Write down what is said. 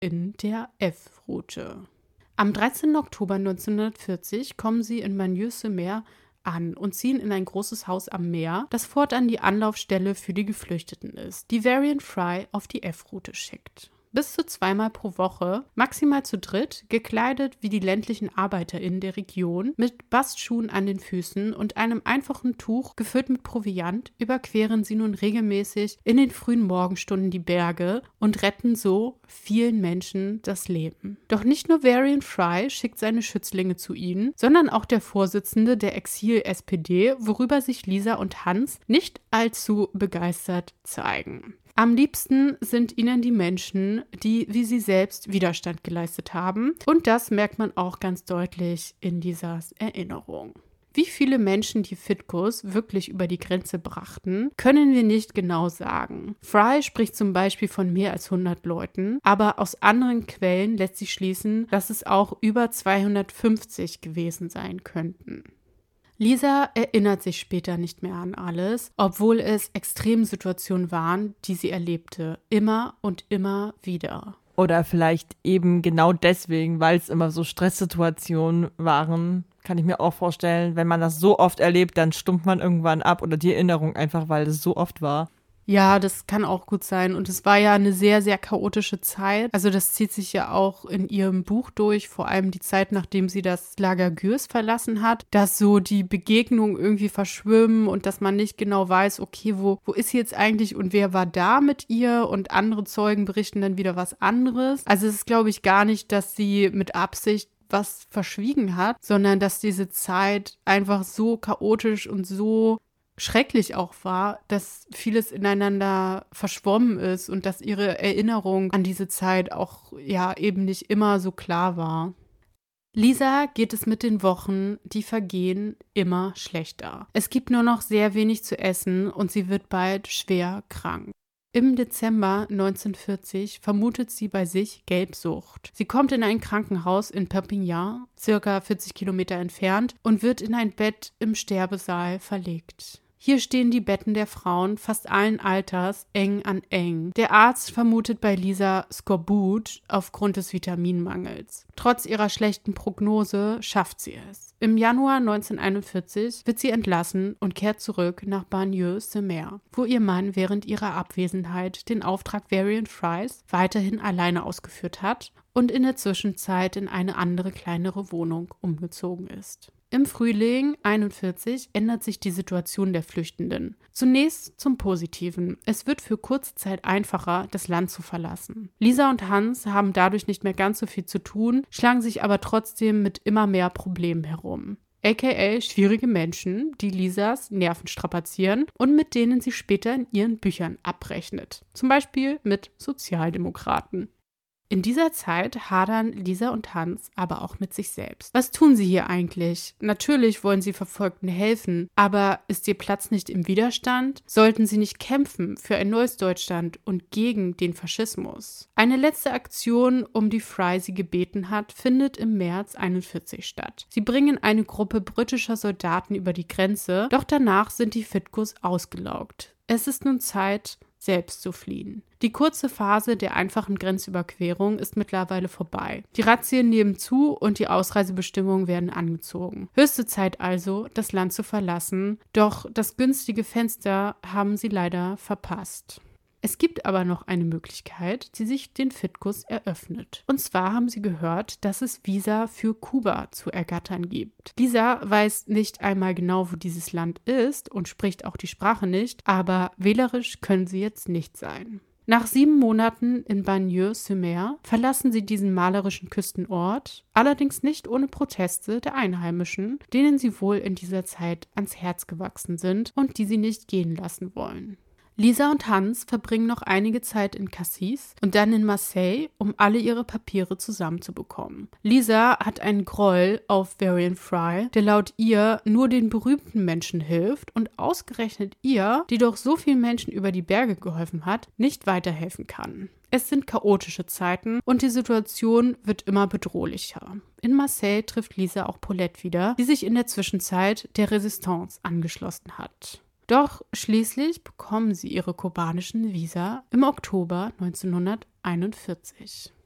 in der F-Route. Am 13. Oktober 1940 kommen sie in Bagnols-sur-Mer an und ziehen in ein großes Haus am Meer, das fortan die Anlaufstelle für die Geflüchteten ist, die Varian Fry auf die F-Route schickt. Bis zu 2-mal pro Woche, maximal zu dritt, gekleidet wie die ländlichen ArbeiterInnen der Region, mit Bastschuhen an den Füßen und einem einfachen Tuch gefüllt mit Proviant, überqueren sie nun regelmäßig in den frühen Morgenstunden die Berge und retten so vielen Menschen das Leben. Doch nicht nur Varian Fry schickt seine Schützlinge zu ihnen, sondern auch der Vorsitzende der Exil-SPD, worüber sich Lisa und Hans nicht allzu begeistert zeigen. Am liebsten sind ihnen die Menschen, die wie sie selbst Widerstand geleistet haben. Und das merkt man auch ganz deutlich in dieser Erinnerung. Wie viele Menschen die Fitkos wirklich über die Grenze brachten, können wir nicht genau sagen. Fry spricht zum Beispiel von mehr als 100 Leuten, aber aus anderen Quellen lässt sich schließen, dass es auch über 250 gewesen sein könnten. Lisa erinnert sich später nicht mehr an alles, obwohl es Extremsituationen waren, die sie erlebte, immer und immer wieder. Oder vielleicht eben genau deswegen, weil es immer so Stresssituationen waren, kann ich mir auch vorstellen, wenn man das so oft erlebt, dann stumpft man irgendwann ab oder die Erinnerung einfach, weil es so oft war. Ja, das kann auch gut sein. Und es war ja eine sehr, sehr chaotische Zeit. Also das zieht sich ja auch in ihrem Buch durch, vor allem die Zeit, nachdem sie das Lager Gürs verlassen hat, dass so die Begegnungen irgendwie verschwimmen und dass man nicht genau weiß, okay, wo ist sie jetzt eigentlich und wer war da mit ihr, und andere Zeugen berichten dann wieder was anderes. Also es ist, glaube ich, gar nicht, dass sie mit Absicht was verschwiegen hat, sondern dass diese Zeit einfach so chaotisch und so schrecklich auch war, dass vieles ineinander verschwommen ist und dass ihre Erinnerung an diese Zeit auch ja eben nicht immer so klar war. Lisa geht es mit den Wochen, die vergehen, immer schlechter. Es gibt nur noch sehr wenig zu essen und sie wird bald schwer krank. Im Dezember 1940 vermutet sie bei sich Gelbsucht. Sie kommt in ein Krankenhaus in Perpignan, circa 40 Kilometer entfernt, und wird in ein Bett im Sterbesaal verlegt. Hier stehen die Betten der Frauen fast allen Alters eng an eng. Der Arzt vermutet bei Lisa Skorbut aufgrund des Vitaminmangels. Trotz ihrer schlechten Prognose schafft sie es. Im Januar 1941 wird sie entlassen und kehrt zurück nach Bagnols-sur-Mer, wo ihr Mann während ihrer Abwesenheit den Auftrag Varian Frys weiterhin alleine ausgeführt hat und in der Zwischenzeit in eine andere, kleinere Wohnung umgezogen ist. Im Frühling 1941 ändert sich die Situation der Flüchtenden. Zunächst zum Positiven. Es wird für kurze Zeit einfacher, das Land zu verlassen. Lisa und Hans haben dadurch nicht mehr ganz so viel zu tun, schlagen sich aber trotzdem mit immer mehr Problemen herum. AKA schwierige Menschen, die Lisas Nerven strapazieren und mit denen sie später in ihren Büchern abrechnet. Zum Beispiel mit Sozialdemokraten. In dieser Zeit hadern Lisa und Hans aber auch mit sich selbst. Was tun sie hier eigentlich? Natürlich wollen sie Verfolgten helfen, aber ist ihr Platz nicht im Widerstand? Sollten sie nicht kämpfen für ein neues Deutschland und gegen den Faschismus? Eine letzte Aktion, um die Fry sie gebeten hat, findet im März 1941 statt. Sie bringen eine Gruppe britischer Soldaten über die Grenze, doch danach sind die Fitkos ausgelaugt. Es ist nun Zeit, selbst zu fliehen. Die kurze Phase der einfachen Grenzüberquerung ist mittlerweile vorbei. Die Razzien nehmen zu und die Ausreisebestimmungen werden angezogen. Höchste Zeit also, das Land zu verlassen, doch das günstige Fenster haben sie leider verpasst. Es gibt aber noch eine Möglichkeit, die sich den Fitkos eröffnet. Und zwar haben sie gehört, dass es Visa für Kuba zu ergattern gibt. Lisa weiß nicht einmal genau, wo dieses Land ist und spricht auch die Sprache nicht, aber wählerisch können sie jetzt nicht sein. Nach 7 Monaten in Bagnols-sur-Mer verlassen sie diesen malerischen Küstenort, allerdings nicht ohne Proteste der Einheimischen, denen sie wohl in dieser Zeit ans Herz gewachsen sind und die sie nicht gehen lassen wollen. Lisa und Hans verbringen noch einige Zeit in Cassis und dann in Marseille, um alle ihre Papiere zusammenzubekommen. Lisa hat einen Groll auf Varian Fry, der laut ihr nur den berühmten Menschen hilft und ausgerechnet ihr, die doch so vielen Menschen über die Berge geholfen hat, nicht weiterhelfen kann. Es sind chaotische Zeiten und die Situation wird immer bedrohlicher. In Marseille trifft Lisa auch Paulette wieder, die sich in der Zwischenzeit der Resistance angeschlossen hat. Doch schließlich bekommen sie ihre kubanischen Visa im Oktober 1941.